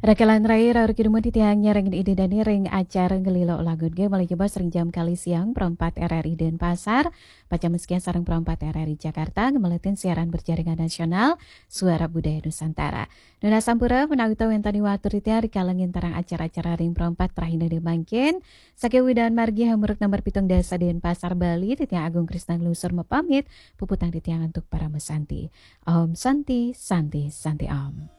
Rakalan rai raur kidumun titiang nyereng ide dani ring acara ngelilo lagun ge mulai coba sering jam kali siang perempat RRI Denpasar, baca meskian sarang perempat RRI Jakarta ngemeletin siaran berjaringan nasional Suara Budaya Nusantara. Nuna Sampura menawita wentani watur titiang rikalengin tarang acara-acara ring perempat terakhir di mangkin, Sake Widan Margi hamuruk nomor pitung desa Denpasar Bali titiang Agung Krisna Lusur mepamit puputang titiang untuk para mesanti. Om Santi, Santi, Santi Om.